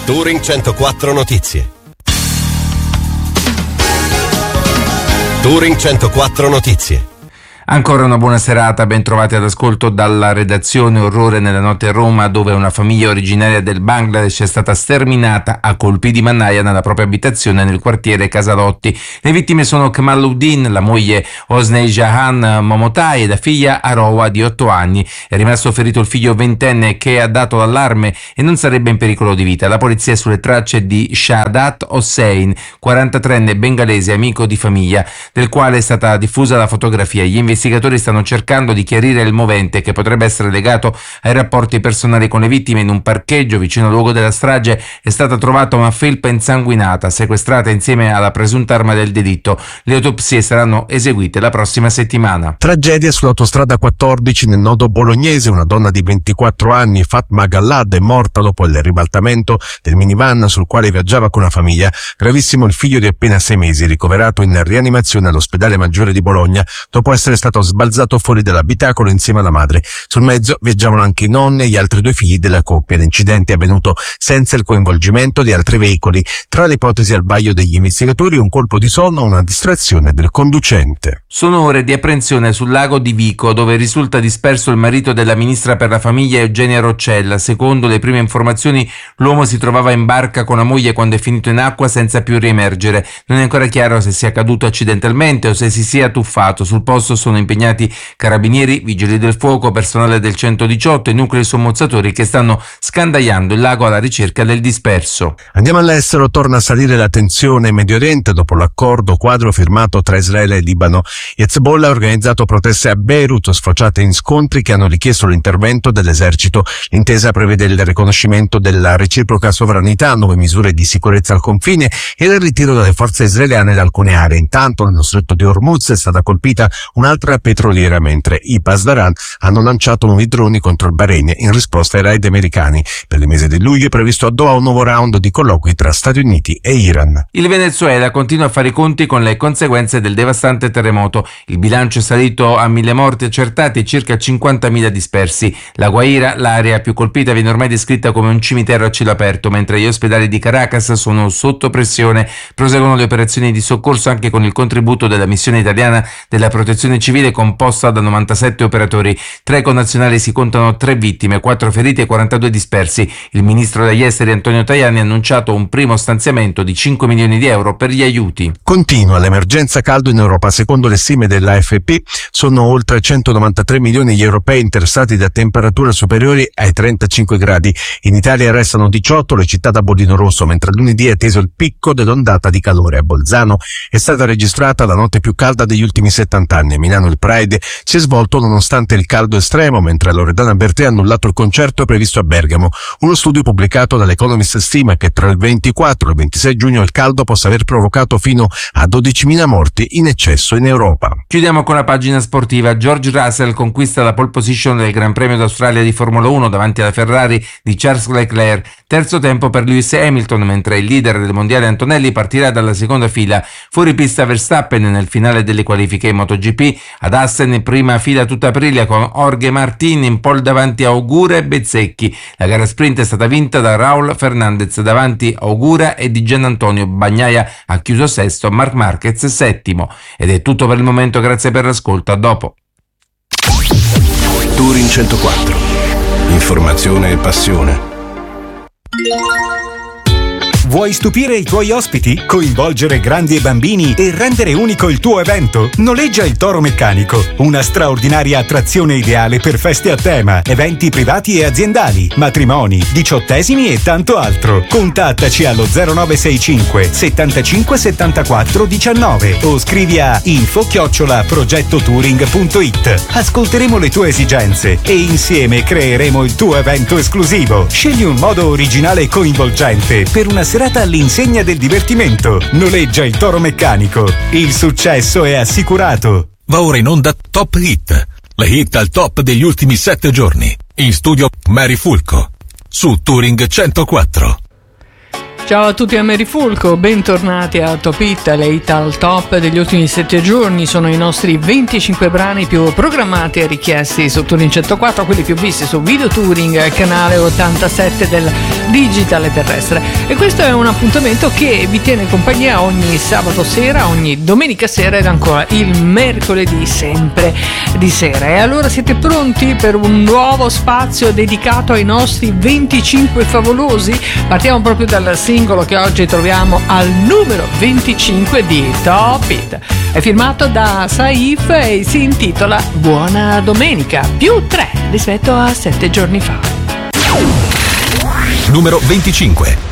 Touring 104 Notizie. Touring 104 Notizie. Ancora una buona serata, ben trovati ad ascolto dalla redazione. Orrore nella notte a Roma, dove una famiglia originaria del Bangladesh è stata sterminata a colpi di mannaia nella propria abitazione nel quartiere Casalotti. Le vittime sono Kamaluddin, la moglie Hosnei Jahan Momotai e la figlia Arowa di 8 anni. È rimasto ferito il figlio ventenne che ha dato l'allarme e non sarebbe in pericolo di vita. La polizia è sulle tracce di Shahadat Hossein, 43enne bengalese amico di famiglia, del quale è stata diffusa la fotografia. Gli investigatori stanno cercando di chiarire il movente, che potrebbe essere legato ai rapporti personali con le vittime. In un parcheggio vicino al luogo della strage è stata trovata una felpa insanguinata, sequestrata insieme alla presunta arma del delitto. Le autopsie saranno eseguite la prossima settimana. Tragedia sull'autostrada 14 nel nodo bolognese. Una donna di 24 anni, Fatma Gallad, è morta dopo il ribaltamento del minivan sul quale viaggiava con la famiglia. Gravissimo il figlio di appena 6 mesi, ricoverato in rianimazione all'ospedale maggiore di Bologna dopo essere stato sbalzato fuori dall'abitacolo insieme alla madre. Sul mezzo viaggiavano anche i nonni e gli altri 2 figli della coppia. L'incidente è avvenuto senza il coinvolgimento di altri veicoli. Tra le ipotesi al vaglio degli investigatori, un colpo di sonno o una distrazione del conducente. Sono ore di apprensione sul lago di Vico, dove risulta disperso il marito della ministra per la famiglia Eugenia Roccella. Secondo le prime informazioni, l'uomo si trovava in barca con la moglie quando è finito in acqua senza più riemergere. Non è ancora chiaro se sia caduto accidentalmente o se si sia tuffato. Sul posto sono impegnati carabinieri, vigili del fuoco, personale del 118 e nuclei sommozzatori che stanno scandagliando il lago alla ricerca del disperso. Andiamo all'estero. Torna a salire la tensione in Medio Oriente dopo l'accordo quadro firmato tra Israele e Libano. Hezbollah ha organizzato proteste a Beirut, sfociate in scontri che hanno richiesto l'intervento dell'esercito. L'intesa prevede il riconoscimento della reciproca sovranità, nuove misure di sicurezza al confine e il ritiro delle forze israeliane da alcune aree. Intanto nello stretto di Hormuz è stata colpita un'altra petroliera, mentre i Pasdaran hanno lanciato nuovi droni contro il Bahrain in risposta ai raid americani. Per il mese di luglio è previsto a Doha un nuovo round di colloqui tra Stati Uniti e Iran. Il Venezuela continua a fare i conti con le conseguenze del devastante terremoto. Il bilancio è salito a 1.000 morti accertati e circa 50.000 dispersi. La Guaira, l'area più colpita, viene ormai descritta come un cimitero a cielo aperto, mentre gli ospedali di Caracas sono sotto pressione. Proseguono le operazioni di soccorso anche con il contributo della missione italiana della Protezione Civile, composta da 97 operatori. Tra i connazionali si contano 3 vittime, 4 feriti e 42 dispersi. Il ministro degli esteri Antonio Tajani ha annunciato un primo stanziamento di 5 milioni di euro per gli aiuti. Continua l'emergenza caldo in Europa. Secondo le stime dell'AFP sono oltre 193 milioni gli europei interessati da temperature superiori ai 35 gradi. In Italia restano 18 le città da bollino rosso, mentre lunedì è atteso il picco dell'ondata di calore. A Bolzano è stata registrata la notte più calda degli ultimi 70 anni. A Milano il Pride si è svolto nonostante il caldo estremo, mentre a Loredana Bertè ha annullato il concerto previsto a Bergamo. Uno studio pubblicato dall'Economist stima che tra il 24 e il 26 giugno il caldo possa aver provocato fino a 12.000 morti in eccesso in Europa. Chiudiamo con la pagina sportiva. George Russell conquista la pole position del Gran Premio d'Australia di Formula 1 davanti alla Ferrari di Charles Leclerc. Terzo tempo per Lewis Hamilton, mentre il leader del mondiale Antonelli partirà dalla seconda fila. Fuori pista Verstappen nel finale delle qualifiche in MotoGP. Ad Assen in prima fila tutta Aprilia con Jorge Martin in pole davanti a Ogura e Bezzecchi. La gara sprint è stata vinta da Raul Fernandez davanti a Ogura e di Gianantonio. Bagnaia ha chiuso sesto, Marc Marquez settimo. Ed è tutto per il momento, grazie per l'ascolto, a dopo. Touring 104. Informazione e passione. Vuoi stupire i tuoi ospiti? Coinvolgere grandi e bambini e rendere unico il tuo evento? Noleggia il Toro Meccanico, una straordinaria attrazione ideale per feste a tema, eventi privati e aziendali, matrimoni, 18esimi e tanto altro. Contattaci allo 0965 75 74 19 o scrivi a info@progettotouring.it. Ascolteremo le tue esigenze e insieme creeremo il tuo evento esclusivo. Scegli un modo originale e coinvolgente per una serata all'insegna del divertimento. Noleggia il Toro Meccanico. Il successo è assicurato. Va ora in onda Top Hit, le hit al top degli ultimi 7 giorni. In studio Mary Fulco su Touring 104. Ciao a tutti, a Mary Fulco, bentornati a Top Hit, le hit al top degli ultimi 7 giorni. Sono i nostri 25 brani più programmati e richiesti su Touring 104, quelli più visti su Video Touring, canale 87 del digitale terrestre. E questo è un appuntamento che vi tiene compagnia ogni sabato sera, ogni domenica sera ed ancora il mercoledì sempre di sera. E allora siete pronti per un nuovo spazio dedicato ai nostri 25 favolosi? Partiamo proprio dal singolo che oggi troviamo al numero 25 di Top Hit. È firmato da Saif e si intitola Buona Domenica, più 3 rispetto a 7 giorni fa. Numero 25.